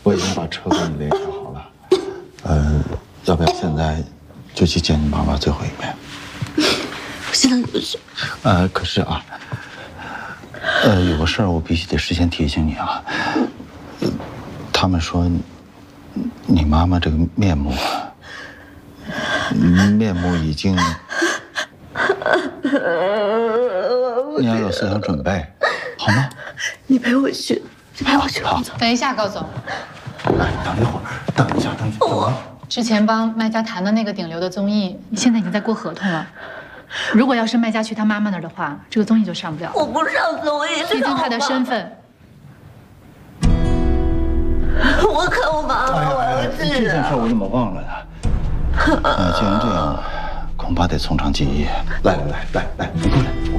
我已经把车给你联系好了。要不要现在就去见你妈妈最后一面？ 我现在有事。 可是啊，有个事儿我必须得事先提醒你啊。他们说你妈妈这个面目已经，你要有思想准备，好吗？ 你陪我去，你陪我去。 好， 等一下，高总。 等一会儿，等一下。 之前帮卖家谈的那个顶流的综艺，现在已经在过合同了。如果要是卖家去他妈妈那儿的话，这个综艺就上不了。 我不上综艺， 毕竟他的身份。 我看我妈妈，我要去。 这件事我怎么忘了呢？既然这样，恐怕得从长计议。来，你过来。